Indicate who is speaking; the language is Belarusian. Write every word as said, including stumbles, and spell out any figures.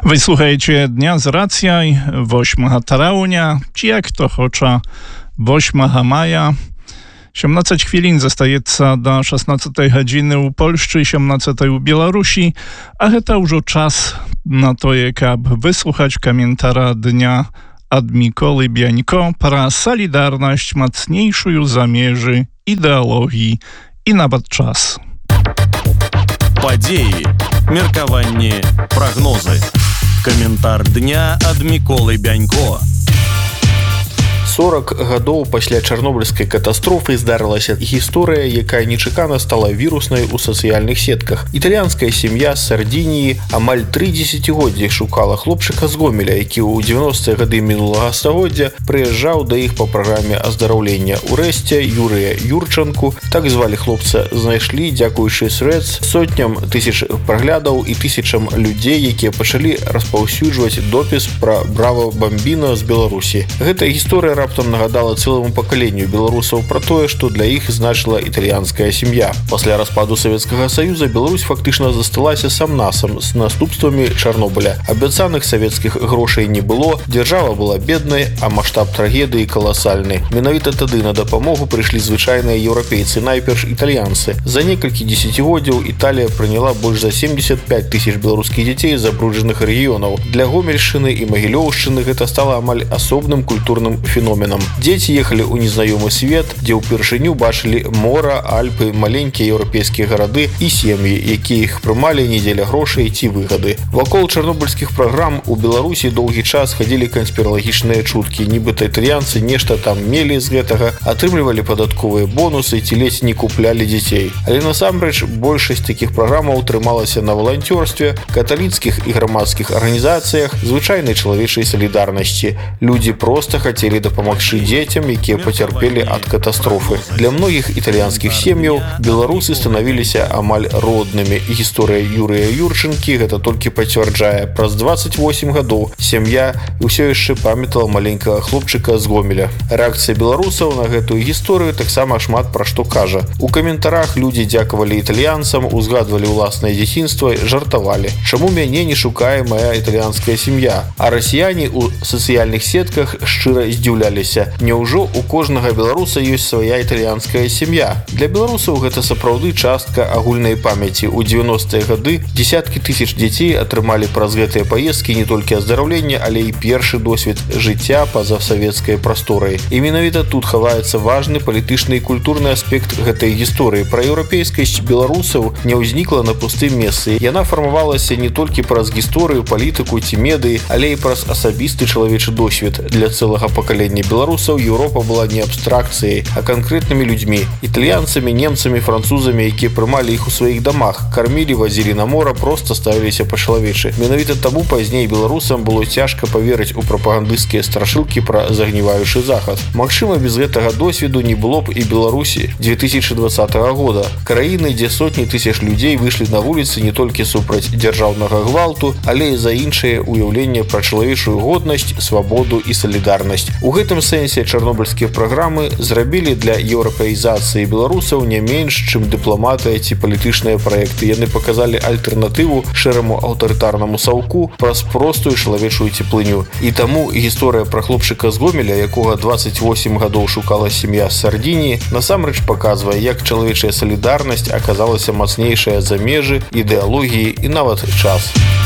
Speaker 1: Ви слухаєте Дня з рацій восьмого травня, чи як то хоча восьмого maja. siedemnaście chwilin zostaje do szesnastej godziny u Polski, siedemnastej u Białorusi, a to już czas na to, aby wysłuchać komentara dnia od Mikoły Biańko para Solidarność mocniejszą zamierzy ideologii i nawet czas.
Speaker 2: Подеи, меркование, прогнозы. Коментар дня от Миколы Бянько.
Speaker 3: сорок гадоў пасля чарнобыльскай катастрофы здарылася гісторыя, якая нечакана стала віруснай у сацыяльных сетках. Італьянская сям'я з Сардыніі амаль тры дзесяцігоддзі шукала хлопчыка з Гомеля, які ў дзевяностыя гады мінулага стагоддзя прыязджаў да іх па праграме аздараўлення. Урэшце Юрыя Юрчанку, так звалі хлопца, знайшлі дзякуючы срэц сотням тысяч праглядаў і тысячам людзей, якія пачалі распаўсюджваць допіс пра Браво Бамбіно з Беларусі. Гэтая гісторыя раптам нагадала цэлому пакаленню беларусаў пра тое, што для іх значыла італьянская сям'я. Пасля распаду Савецкага Саюза Беларусь фактычна засталася сам-насам з наступствамі Чарнобыля. Абяцаных савецкіх грошай не было, дзяржава была беднай, а маштаб трагедыі каласальны. Менавіта тады на дапамогу прыйшлі звычайныя еўрапейцы, найперш італьянцы. За некалькі дзесяцігоддзяў Італія прыняла больш за семьдесят пять тысяч беларускіх дзяцей з забруджаных рэгіёнаў. Для Гомельшчыны і Магілёўшчыны гэта стала амаль асобным культурным феноменам. Дзеці ехалі ў незнаёмы свет, дзе ўпершыню бачылі мора, Альпы, маленькія еўрапейскія гарады і сем'і, якія іх прымалі не дзеля грошай ці выгады. Вакол чарнобыльскіх праграм у Беларусі доўгі час хадзілі канспіралагічныя чуткі, нібыта італьянцы нешта там мелі з гэтага, атрымлівалі падатковыя бонусы ці ледзь не куплялі дзяцей. Але насамрэч большасць такіх праграмаў трымалася на валанцёрстве, каталіцкіх і грамадскіх арганізацыях, звычайнай чалавечай салідарнасці. Людзі проста хацелі дапамагчы памагчы дзецям, якія пацярпелі ад катастрофы. Для многіх італьянскіх сем'яў беларусы станавіліся амаль роднымі. І гісторыя Юрыя Юрчанкі гэта толькі пацвярджае. Праз двадцать восемь гадоў сям'я ўсё яшчэ памятала маленькага хлопчыка з Гомеля. Рэакцыя беларусаў на гэтую гісторыю таксама шмат пра што кажа. У каментарах людзі дзякавалі італьянцам, узгадвалі ўласнае дзяцінства, жартавалі. Чаму мяне не шукае мая італьянская сям'я? А расіяне ў сацыяльных сетках шчыра здзіўлялі. Няўжо у кожнага беларуса ёсць свая італьянская сям'я? Для беларусаў гэта сапраўды частка агульнай памяці. У дзевяностыя гады дзесяткі тысяч дзяцей атрымалі праз гэтыя паездкі не толькі аздараўленне, але і першы досвед жыцця па-за савецкай прасторай. І менавіта тут хаваецца важны палітычны і культурны аспект гэтай гісторыі. Пра еўрапейскасць беларусаў не ўзнікла на пустым месцы. Яна фармавалася не толькі праз гісторыю, палітыку ці медыі, але і праз асабісты чалавечы досвед. Для цэлага пакалення беларусаў Еўропа была не абстракцыяй, а канкрэтнымі людзьмі, італьянцамі, немцамі, французамі, якія прымалі іх у сваіх дамах, кармілі, вазілі на мора, проста ставіліся па-чалавечы. Менавіта таму пазней беларусам было цяжка паверыць у прапагандысцкія страшылкі пра загніваючы захад. Магчыма, без гэтага досведу не было б і Беларусі две тысячи двадцатого года. Краіны, дзе сотні тысяч людзей выйшлі на вуліцы не толькі супраць дзяржаўнага гвалту, але і за іншае ўяўленне пра чалавечую годнасць, свабоду і салідарнасць. У гэтым сэнсе чарнобыльскія праграмы зрабілі для еўрапеізацыі беларусаў не менш, чым дыпламатыя ці палітычныя праекты. Яны паказалі альтэрнатыву шэраму аўтарытарнаму саўку праз простую чалавечую цеплыню. І таму гісторыя пра хлопчыка з Гомеля, якога двадцать восемь гадоў шукала сям'я з Сардыніі, насамрэч паказвае, як чалавечая салідарнасць аказалася мацнейшая за межы, ідэалогіі і нават час.